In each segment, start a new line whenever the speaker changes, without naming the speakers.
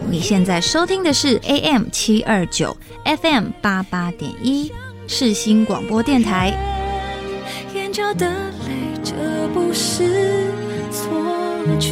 你现在收听的是 AM729 FM88.1 世新广播电台。
眼角的泪，这不是错觉。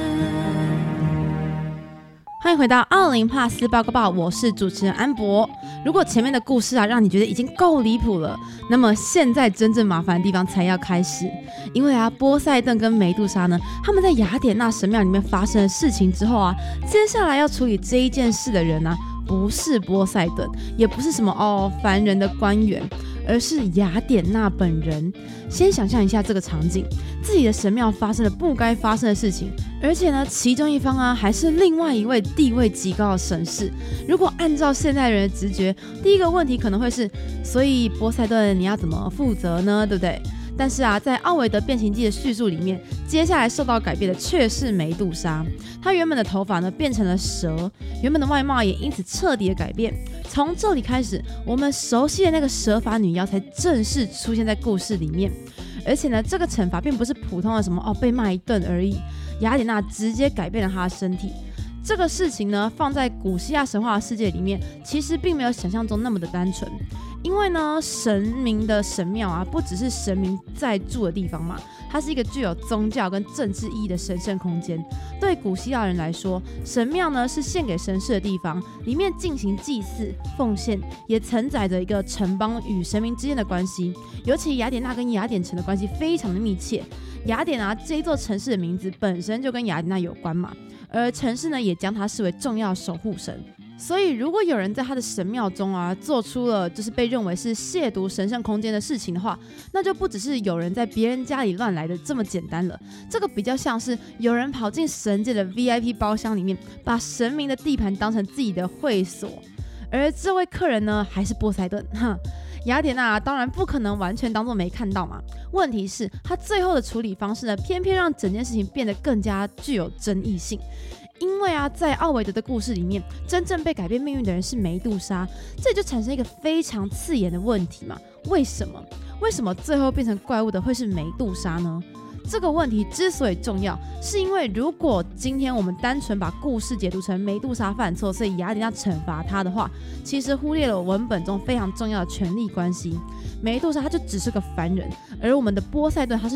欢迎回到奥林帕斯报告报，我是主持人安博。如果前面的故事让你觉得已经够离谱了，那么现在真正麻烦的地方才要开始。因为波塞顿跟梅杜莎呢，他们在雅典娜神庙里面发生的事情之后接下来要处理这一件事的人不是波塞顿，也不是什么凡人的官员，而是雅典娜本人。先想象一下这个场景，自己的神庙发生了不该发生的事情，而且呢，其中一方还是另外一位地位极高的神士。如果按照现代人的直觉，第一个问题可能会是，所以波塞顿你要怎么负责呢？对不对？但是在奥维德变形记的叙述里面，接下来受到改变的却是梅杜莎。她原本的头发呢变成了蛇，原本的外貌也因此彻底的改变。从这里开始，我们熟悉的那个蛇发女妖才正式出现在故事里面。而且呢，这个惩罚并不是普通的什么被骂一顿而已，雅典娜直接改变了她的身体。这个事情呢，放在古希腊神话的世界里面，其实并没有想象中那么的单纯。因为呢，神明的神庙不只是神明在住的地方嘛，它是一个具有宗教跟政治意义的神圣空间。对古希腊人来说，神庙呢是献给神士的地方，里面进行祭祀、奉献，也承载着一个城邦与神明之间的关系。尤其雅典娜跟雅典城的关系非常的密切。雅典这一座城市的名字本身就跟雅典娜有关嘛，而城市呢也将它视为重要的守护神。所以如果有人在他的神庙中做出了就是被认为是亵渎神圣空间的事情的话，那就不只是有人在别人家里乱来的这么简单了，这个比较像是有人跑进神界的 VIP 包厢里面，把神明的地盘当成自己的会所。而这位客人呢还是波塞顿。雅典娜当然不可能完全当作没看到嘛，问题是他最后的处理方式呢，偏偏让整件事情变得更加具有争议性。因为在奥维德的故事里面，真正被改变命运的人是梅杜莎，这就产生一个非常刺眼的问题嘛，为什么最后变成怪物的会是梅杜莎呢？这个问题之所以重要，是因为如果今天我们单纯把故事解读成梅杜莎犯错，所以雅典娜惩罚她的话，其实忽略了文本中非常重要的权力关系。梅杜莎她就只是个凡人，而我们的波塞顿他是